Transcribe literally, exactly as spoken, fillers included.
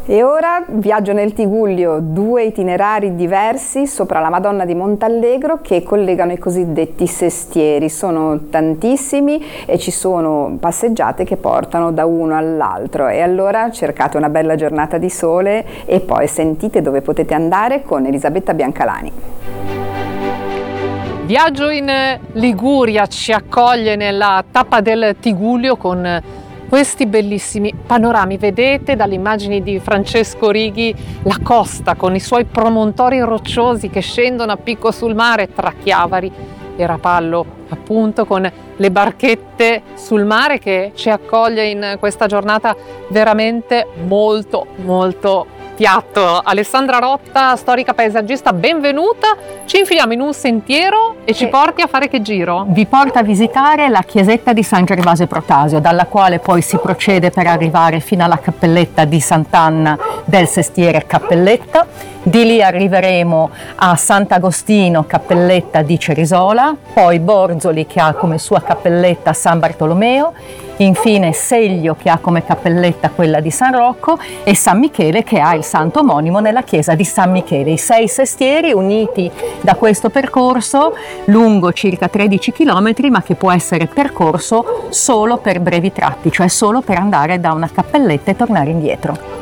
E ora viaggio nel Tigullio, due itinerari diversi sopra la Madonna di Montallegro che collegano i cosiddetti sestieri. Sono tantissimi e ci sono passeggiate che portano da uno all'altro. E allora cercate una bella giornata di sole e poi sentite dove potete andare con Elisabetta Biancalani. Viaggio in Liguria ci accoglie nella tappa del Tigullio con questi bellissimi panorami. Vedete dalle immagini di Francesco Righi la costa con i suoi promontori rocciosi che scendono a picco sul mare tra Chiavari e Rapallo, appunto, con le barchette sul mare che ci accoglie in questa giornata veramente molto molto piatto. Alessandra Rotta, storica paesaggista, benvenuta. Ci infiliamo in un sentiero e ci porti a fare che giro? Vi porta a visitare la chiesetta di San Gervasio Protasio, dalla quale poi si procede per arrivare fino alla cappelletta di Sant'Anna del Sestiere Cappelletta. Di lì arriveremo a Sant'Agostino, cappelletta di Cerisola, poi Borzoli che ha come sua cappelletta San Bartolomeo, infine Seglio che ha come cappelletta quella di San Rocco e San Michele che ha il santo omonimo nella chiesa di San Michele. I sei sestieri uniti da questo percorso lungo circa tredici chilometri, ma che può essere percorso solo per brevi tratti, cioè solo per andare da una cappelletta e tornare indietro.